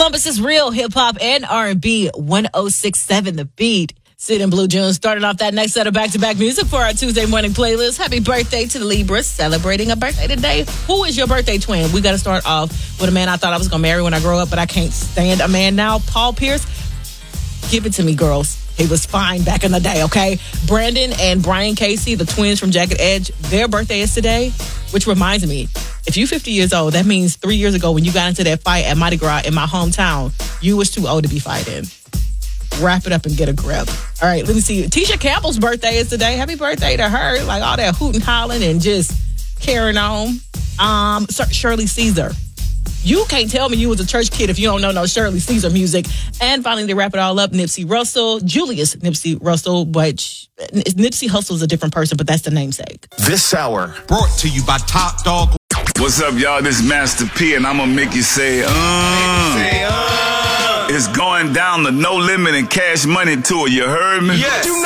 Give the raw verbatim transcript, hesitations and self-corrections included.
Columbus's real hip-hop and R and B, one oh six point seven The Beat. Sid and Blue Jones starting off that next set of back-to-back music for our Tuesday morning playlist. Happy birthday to the Libras, celebrating a birthday today. Who is your birthday twin? We got to start off with a man I thought I was going to marry when I grow up, but I can't stand a man now. Paul Pierce. Give it to me, girls. He was fine back in the day, okay? Brandon and Brian Casey, the twins from Jagged Edge, their birthday is today, which reminds me, if you're fifty years old, that means three years ago when you got into that fight at Mardi Gras in my hometown, you was too old to be fighting. Wrap it up and get a grip. All right, let me see. Tisha Campbell's birthday is today. Happy birthday to her. Like all that hooting, hollering, and just carrying on. Um, Shirley Caesar. You can't tell me you was a church kid if you don't know no Shirley Caesar music. And finally, to wrap it all up, Nipsey Russell, Julius Nipsey Russell, which Nipsey Hussle is a different person, but that's the namesake. This hour brought to you by Top Dog. What's up, y'all? This is Master P, and I'm gonna make you say, uh. Say, uh. It's going down the No Limit and Cash Money tour. You heard me? Yes.